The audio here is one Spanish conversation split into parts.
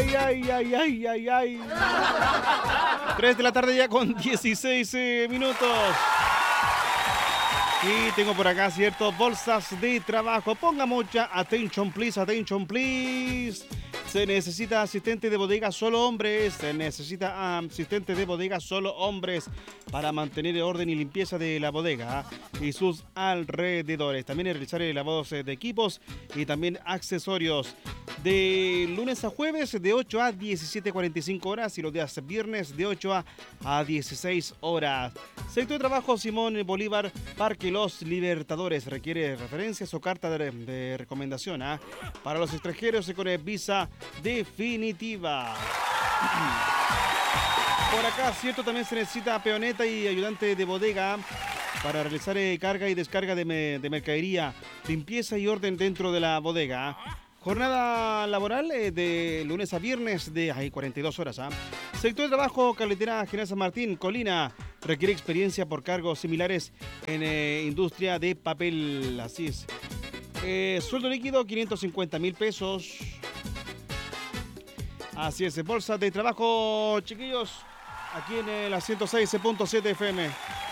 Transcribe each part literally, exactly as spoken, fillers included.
ay, ay, ay, ay, ay, ay. tres de la tarde ya con dieciséis eh, minutos. Y tengo por acá, cierto, bolsas de trabajo. Ponga mucha attention, please, attention, please. Se necesita asistente de bodega solo hombres. Se necesita um, asistente de bodega solo hombres para mantener el orden y limpieza de la bodega y sus alrededores. También realizar lavados de equipos y también accesorios. De lunes a jueves de ocho a diecisiete cuarenta y cinco horas y los días viernes de ocho a dieciséis horas. Sector de trabajo Simón Bolívar, Parque Los Libertadores. Requiere referencias o carta de, de recomendación ¿eh? Para los extranjeros con visa definitiva. Por acá, cierto, también se necesita peoneta y ayudante de bodega para realizar eh, carga y descarga de, me, de mercadería, limpieza y orden dentro de la bodega. Jornada laboral eh, de lunes a viernes de ay, cuarenta y dos horas. ¿eh? Sector de trabajo, Carretera General San Martín, Colina. Requiere experiencia por cargos similares en eh, industria de papel. Así es. Eh, sueldo líquido, quinientos cincuenta mil pesos. Así es, bolsa de trabajo, chiquillos, aquí en el la ciento seis punto siete F M.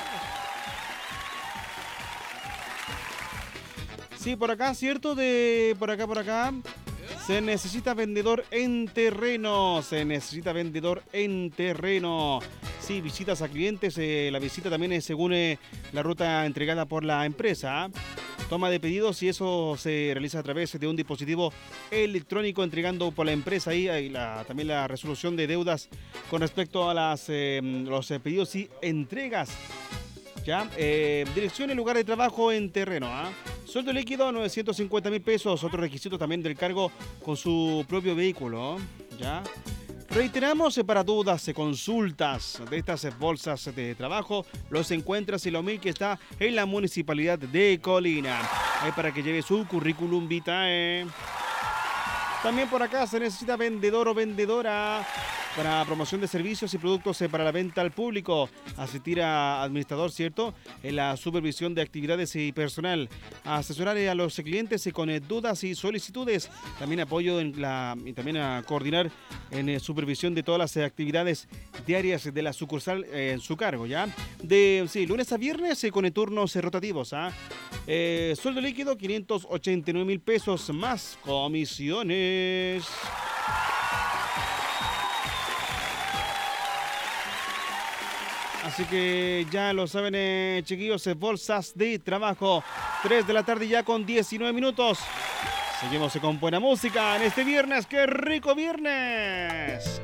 Sí, por acá, cierto, de por acá, por acá. Se necesita vendedor en terreno, se necesita vendedor en terreno. Sí, visitas a clientes, eh, la visita también es según eh, la ruta entregada por la empresa. Toma de pedidos y eso se realiza a través de un dispositivo electrónico entregando por la empresa ahí, ahí la, también la resolución de deudas con respecto a las, eh, los eh, pedidos y entregas. Ya, eh, dirección y lugar de trabajo en terreno. ¿eh? Sueldo líquido novecientos cincuenta mil pesos. Otro requisito también del cargo con su propio vehículo. Ya. Reiteramos, eh, para dudas, eh, consultas de estas eh, bolsas de trabajo, los encuentras en la M I que está en la Municipalidad de Colina. Ahí para que lleve su currículum vitae. También por acá se necesita vendedor o vendedora para promoción de servicios y productos eh, para la venta al público. Asistir a administrador, ¿cierto? En la supervisión de actividades y personal. Asesorar a los clientes eh, con eh, dudas y solicitudes. También apoyo en la y también a coordinar en eh, supervisión de todas las eh, actividades diarias de la sucursal eh, en su cargo, ¿ya? De sí, lunes a viernes eh, con eh, turnos eh, rotativos, ¿ah? Eh, sueldo líquido quinientos ochenta y nueve mil pesos más comisiones. Así que ya lo saben, eh, chiquillos, eh, bolsas de trabajo. tres de la tarde ya con diecinueve minutos. Seguimos con buena música en este viernes. ¡Qué rico viernes!